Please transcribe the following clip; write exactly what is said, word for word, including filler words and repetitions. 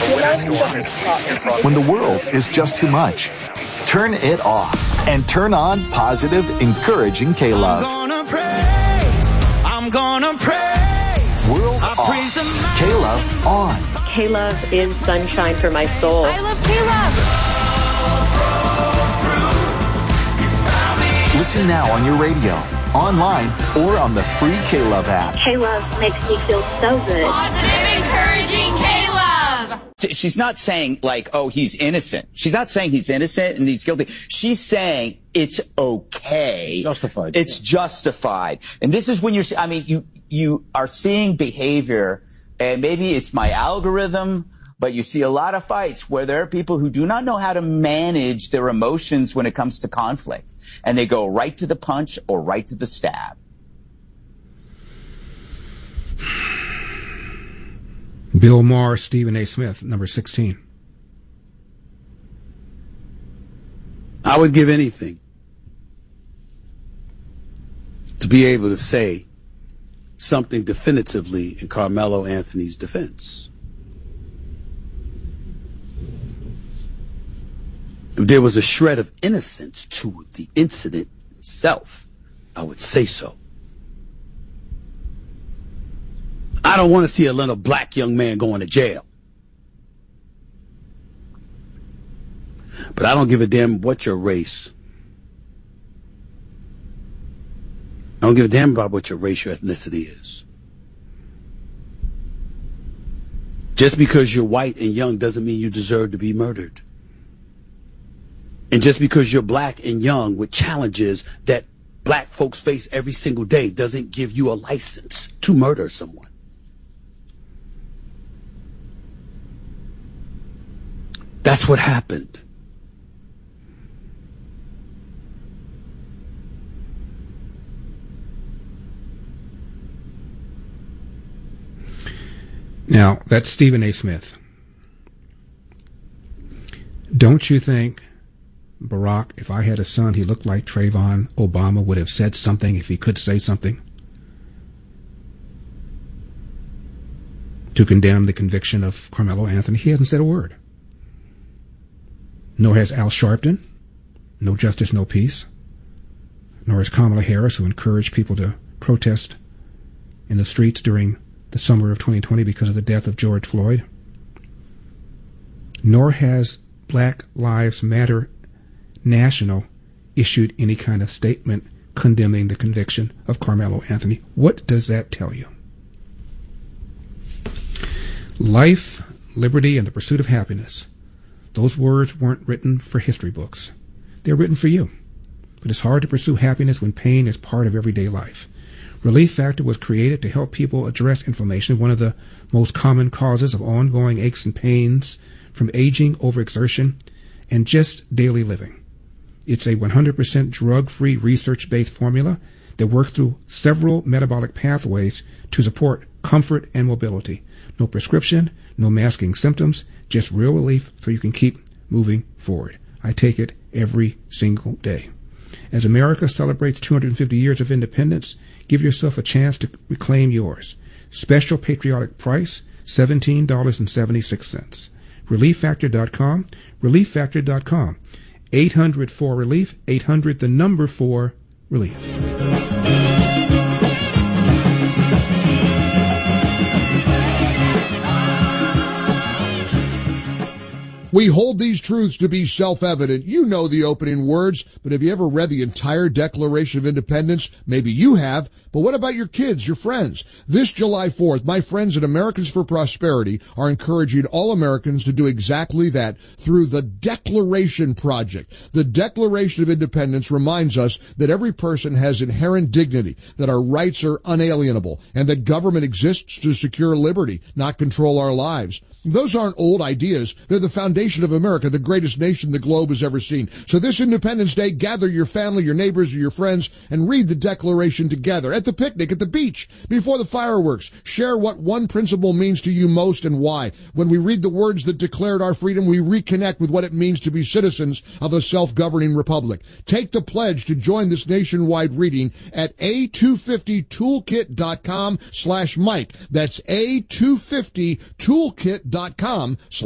When the world is just too much, turn it off and turn on positive, encouraging K-Love. I'm gonna praise, I'm gonna praise. World I off, praise K-Love on. K-Love is sunshine for my soul. I love K-Love. Listen now on your radio, online, or on the free K-Love app. K-Love makes me feel so good. Positive, encouraging K-Love. She's not saying, like, oh, he's innocent. She's not saying he's innocent and he's guilty. She's saying it's okay. Justified. It's justified. And this is when you're, I mean, you, you are seeing behavior, and maybe it's my algorithm, but you see a lot of fights where there are people who do not know how to manage their emotions when it comes to conflict. And they go right to the punch or right to the stab. Bill Maher, Stephen A. Smith, number sixteen. I would give anything to be able to say something definitively in Carmelo Anthony's defense. If there was a shred of innocence to the incident itself, I would say so. I don't want to see a little black young man going to jail. But I don't give a damn what your race. I don't give a damn about what your race or ethnicity is. Just because you're white and young doesn't mean you deserve to be murdered. And just because you're black and young with challenges that black folks face every single day doesn't give you a license to murder someone. That's what happened. Now, that's Stephen A. Smith. Don't you think Barack, if I had a son, he looked like Trayvon Obama, would have said something if he could say something to condemn the conviction of Carmelo Anthony? He hasn't said a word. Nor has Al Sharpton. No justice, no peace. Nor has Kamala Harris, who encouraged people to protest in the streets during the summer of twenty twenty because of the death of George Floyd. Nor has Black Lives Matter National issued any kind of statement condemning the conviction of Carmelo Anthony. What does that tell you? Life, liberty, and the pursuit of happiness. Those words weren't written for history books. They're written for you. But it's hard to pursue happiness when pain is part of everyday life. Relief Factor was created to help people address inflammation, one of the most common causes of ongoing aches and pains from aging, overexertion, and just daily living. It's a one hundred percent drug-free, research-based formula that works through several metabolic pathways to support comfort and mobility. No prescription, no masking symptoms, just real relief so you can keep moving forward. I take it every single day. As America celebrates two hundred fifty years of independence, give yourself a chance to reclaim yours. Special patriotic price, seventeen dollars and seventy-six cents. relief factor dot com, relief factor dot com. eight hundred four relief, eight hundred the number four relief. We hold these truths to be self-evident. You know the opening words, but have you ever read the entire Declaration of Independence? Maybe you have, but what about your kids, your friends? This July fourth, my friends at Americans for Prosperity are encouraging all Americans to do exactly that through the Declaration Project. The Declaration of Independence reminds us that every person has inherent dignity, that our rights are unalienable, and that government exists to secure liberty, not control our lives. Those aren't old ideas. They're the foundation of America, the greatest nation the globe has ever seen. So this Independence Day, gather your family, your neighbors, or your friends, and read the Declaration together. At the picnic, at the beach, before the fireworks. Share what one principle means to you most and why. When we read the words that declared our freedom, we reconnect with what it means to be citizens of a self-governing republic. Take the pledge to join this nationwide reading at A two fifty toolkit dot com slash Mike. That's A two fifty toolkit dot com slash